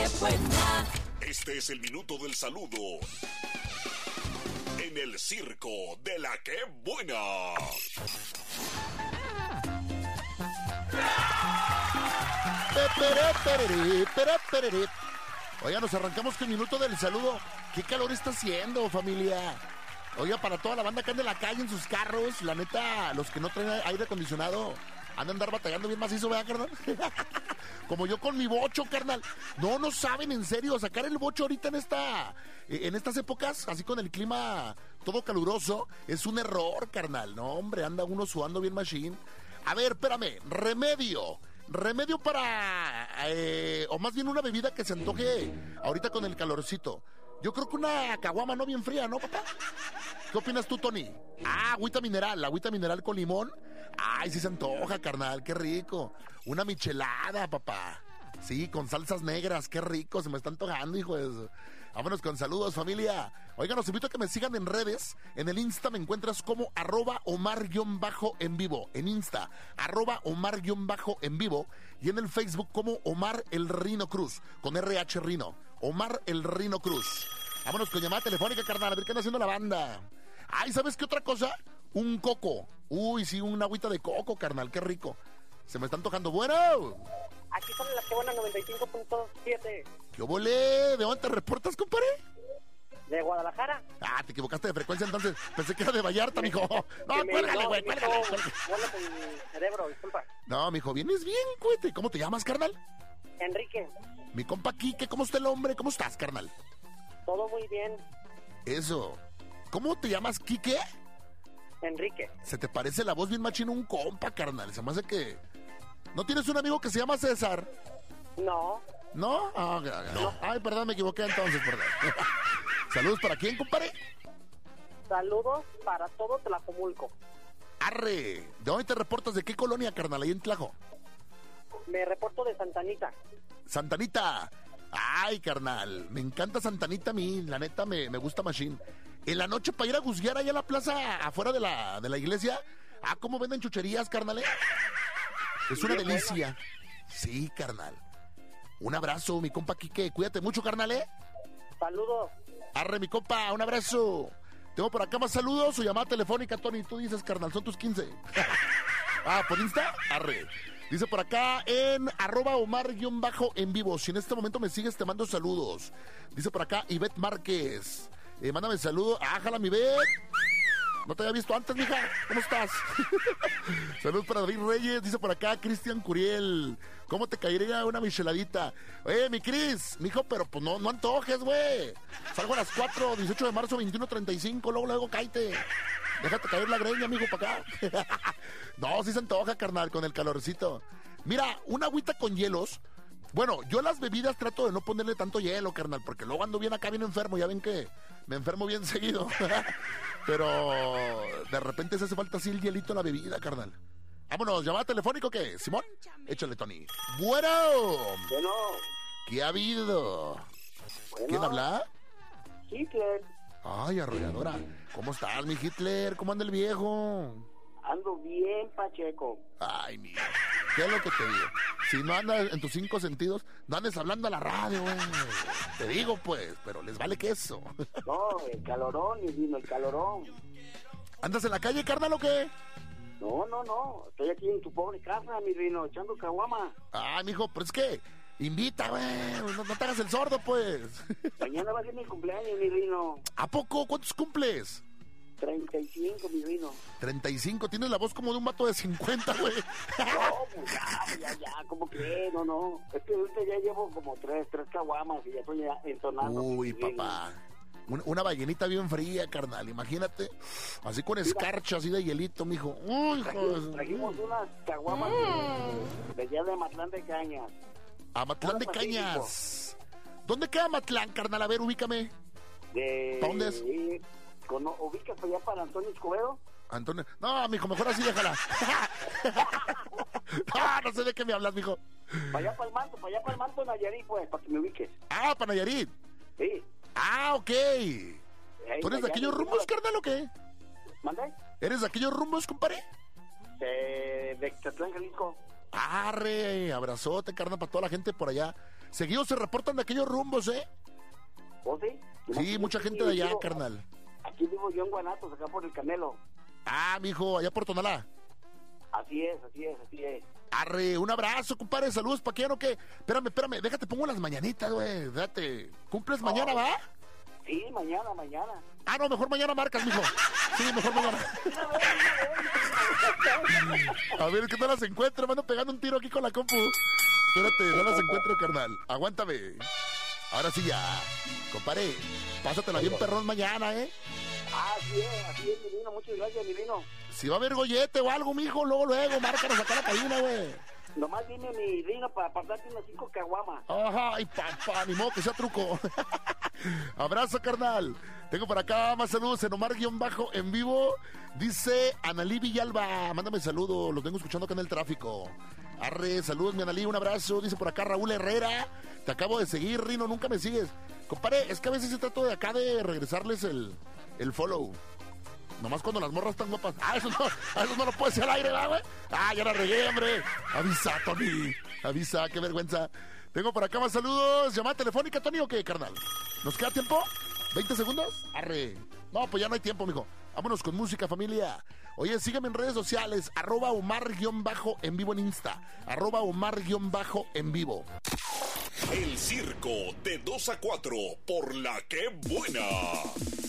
que buena. Este es el minuto del saludo en el circo de la que buena. Oiga, nos arrancamos con el minuto del saludo. ¿Qué calor está haciendo, familia? Oiga, para toda la banda que anda en la calle en sus carros, la neta, los que no traen aire acondicionado, han de andar batallando bien macizo, ¿verdad, carnal? Como yo con mi bocho, carnal. No saben, en serio, sacar el bocho ahorita en estas épocas, así con el clima todo caluroso, es un error, carnal. No, hombre, anda uno sudando bien machine. A ver, espérame, remedio para, o más bien una bebida que se antoje ahorita con el calorcito. Yo creo que una caguama no bien fría, ¿no, papá? ¿Qué opinas tú, Tony? Agüita mineral con limón. Ay, sí se antoja, carnal, qué rico. Una michelada, papá. Sí, con salsas negras, qué rico, se me está antojando, hijo de eso. Vámonos con saludos, familia. Oigan, los invito a que me sigan en redes. En el Insta me encuentras como @Omar_en vivo. En Insta, @Omar_en vivo. Y en el Facebook como Omar el Rino Cruz, con RH Rino. Omar el Rino Cruz. Vámonos con llamada telefónica, carnal, a ver qué anda haciendo la banda. Ay, ¿sabes qué otra cosa? Un coco. Uy, sí, una agüita de coco, carnal, qué rico. Se me está antojando. Bueno. Aquí son las que buenas 95.7. ¿Qué volé? ¿De dónde te reportas, compadre? ¿De Guadalajara? Te equivocaste de frecuencia entonces. Pensé que era de Vallarta, mijo. No, cuélgale, güey, cuélgale. Vuelo con mi cerebro, disculpa. No, mijo, vienes bien, cuete. ¿Cómo te llamas, carnal? Enrique. Mi compa Quique, ¿cómo está el hombre? ¿Cómo estás, carnal? Todo muy bien. Eso. ¿Cómo te llamas, Quique? Enrique. Se te parece la voz bien machina un compa, carnal. Se me hace que... ¿No tienes un amigo que se llama César? No. ¿No? No. Ay, perdón, me equivoqué entonces, perdón. ¿Saludos para quién, compadre? Saludos para todo Tlajomulco. Arre. ¿De dónde te reportas? ¿De qué colonia, carnal? Ahí en Tlajo. Me reporto de Santanita. Santanita. Ay, carnal, me encanta Santanita a mí, la neta me gusta machine. En la noche para ir a guzguear allá a la plaza afuera de la iglesia. ¿Cómo venden chucherías, carnal? Es una delicia. Sí, carnal. Un abrazo, mi compa Quique, cuídate mucho, carnal, Saludos. Arre, mi compa, un abrazo. Tengo por acá más saludos o llamada telefónica, Tony, tú dices, carnal, son tus 15. ¿Por Insta? Arre. Dice por acá en @Omar_en vivo. Si en este momento me sigues, te mando saludos. Dice por acá Ivette Márquez. Mándame saludos. Jala mi Ivette. No te había visto antes, mija. ¿Cómo estás? Saludos para David Reyes. Dice por acá Cristian Curiel. ¿Cómo te caería una micheladita? Mi Cris, mijo, pero pues no antojes, güey. Salgo a las 4, 18 de marzo, 21:35. Luego cállate. Déjate caer la greña, amigo, para acá. No, sí se antoja, carnal, con el calorcito. Mira, una agüita con hielos. Bueno, yo a las bebidas trato de no ponerle tanto hielo, carnal, porque luego ando bien acá, bien enfermo. Ya ven que me enfermo bien seguido. Pero de repente se hace falta así el hielito en la bebida, carnal. Vámonos, ¿llamada telefónica o qué? Simón, échale, Tony. Bueno. ¿Qué ha habido? ¿Quién habla? Hitler. Ay, arrolladora. ¿Cómo estás, mi Hitler? ¿Cómo anda el viejo? Ando bien, Pacheco. Ay, mira. ¿Qué es lo que te digo? Si no andas en tus 5 sentidos, no andes hablando a la radio, güey. Te digo, pues, pero les vale queso. No, el calorón, mi vino, el calorón. ¿Andas en la calle, carnal, o qué? No. Estoy aquí en tu pobre casa, mi vino, echando caguama. Ay, mijo, pero es que... Invita, güey. No te hagas el sordo, pues. Mañana va a ser mi cumpleaños, mi vino. ¿A poco? ¿Cuántos cumples? 35, mi vino. 35, tienes la voz como de un vato de 50, güey. No, pues ya, como que, no. Es que ahorita ya llevo como tres caguamas y ya estoy entonando. Uy, papá. Una ballenita bien fría, carnal, imagínate. Así con escarcha, así de hielito, mijo. Uy, trajimos unas caguamas de allá de Matlán de Cañas. Matlán de Cañas. ¿Dónde queda Matlán, carnal? A ver, ubícame. ¿Para dónde es? ¿Ubicas para allá para Antonio Escobedo? Antonio... No, mijo, mejor así déjala. No sé de qué me hablas, mijo. Para allá para el manto, Nayarit, pues, para que me ubiques. Para Nayarit. Sí. Ok. ¿Tú eres de aquellos rumbos, carnal, o qué? ¿Mande? ¿Eres de aquellos rumbos, compadre? De Ixtatlán, Jalisco. Arre, abrazote, carnal, para toda la gente por allá. seguido se reportan de aquellos rumbos, ¿eh? ¿O sí? Sí, mucha gente de allá, carnal. Aquí vivo yo en Guanatos, acá por el Canelo. Ah, mijo, allá por Tonalá. Así es. Arre, un abrazo, compadre, saludos, ¿pa' quién o qué? Espérame, déjate, pongo las mañanitas, güey, date. ¿Cumples mañana, va? Sí, mañana. Ah, no, mejor mañana marcas, mijo. Sí, mejor mañana. A ver, que no las encuentro, me ando pegando un tiro aquí con la compu. Espérate, no las encuentro, carnal. Aguántame. Ahora sí ya. Compadre, pásatela bien perrón mañana, ¿eh? Así es, mi vino. Muchas gracias, mi vino. Si va a haber gollete o algo, mijo, luego, márcanos acá la cabina, güey. Nomás dime mi vino para darte unas 5 caguamas. Ajá, ay, papá, ni modo que sea truco. Abrazo, carnal. Tengo por acá más saludos en Omar-en vivo. Dice Analí Villalba, mándame saludos, los vengo escuchando acá en el tráfico. Arre, saludos, mi Analí, un abrazo. Dice por acá Raúl Herrera, te acabo de seguir, Rino, nunca me sigues. Compadre, es que a veces se trato de acá de regresarles el follow. Nomás cuando las morras están guapas. Eso no lo puedes decir al aire, ¿verdad, güey? Ya la regué, hombre. Avisa, Tony. Avisa, qué vergüenza. Tengo por acá más saludos. ¿Llamada telefónica, Tony, o qué, carnal? ¿Nos queda tiempo? ¿20 segundos? Arre. No, pues ya no hay tiempo, mijo. Vámonos con música, familia. Oye, sígueme en redes sociales. @Omar_en vivo en Insta. @Omar_en vivo. El circo de 2 a 4 por La Que Buena.